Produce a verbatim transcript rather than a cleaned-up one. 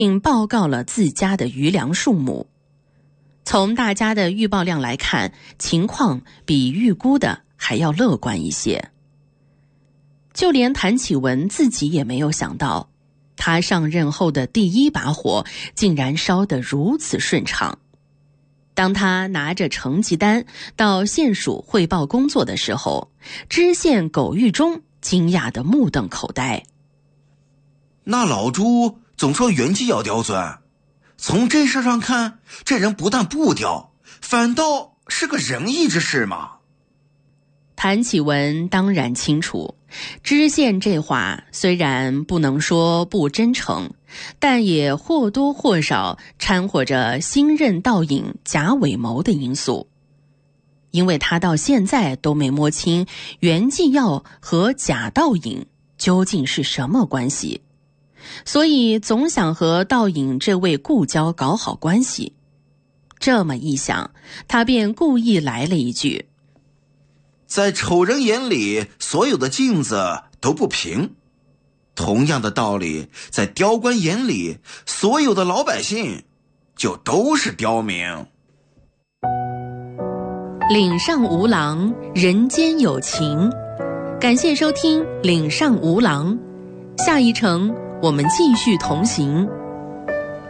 并报告了自家的余粮数目。从大家的预报量来看，情况比预估的还要乐观一些。就连谭启文自己也没有想到，他上任后的第一把火竟然烧得如此顺畅。当他拿着成绩单到县署汇报工作的时候，知县苟玉忠惊讶得目瞪口呆。 那老朱总说原计要刁钻，从这事上看，这人不但不刁，反倒是个仁义之士嘛。 谭启文当然清楚，知县这话虽然不能说不真诚，但也或多或少掺和着新任道隐假伪谋的因素。因为他到现在都没摸清袁继耀和贾道隐究竟是什么关系，所以总想和道隐这位故交搞好关系。这么一想，他便故意来了一句： 在丑人眼里，所有的镜子都不平。同样的道理，在刁官眼里，所有的老百姓就都是刁民。 岭上无郎，人间有情。感谢收听岭上无郎，下一程我们继续同行。